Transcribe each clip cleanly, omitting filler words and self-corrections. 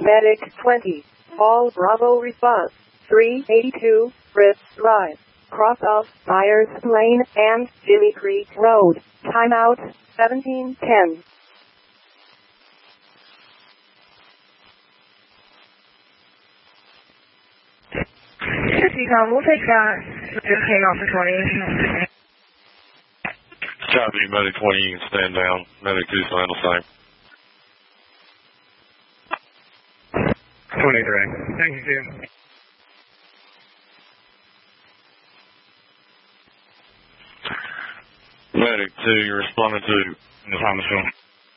Medic 20. All Bravo response. 382, Fritz Drive. Cross of Myers Lane and Jimmy Creek Road. Timeout, 17:10. We'll take that. Just hang on for 20. Copy, Medic 20, you can stand down. Medic 2 will handle same. 23. Thank you, Jim. Medic 2, you're responding to the Thomasville.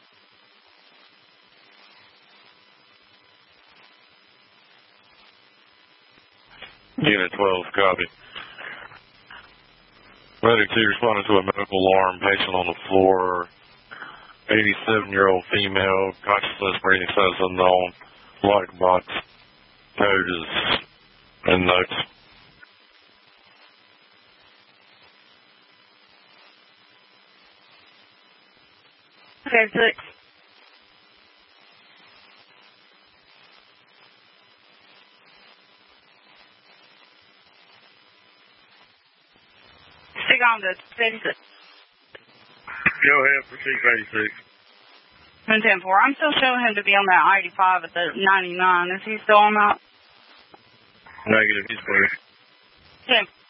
Unit 12, copy. Medic 2 responding to a medical alarm, patient on the floor, 87-year-old female, consciousness, breathing status unknown, lock box, code is in notes. Okay, 6. Stick on to 86. Go ahead, proceed 86. 10-4. I'm still showing him to be on that I-85 at the 99. Is he still on that? Negative, he's clear. 10.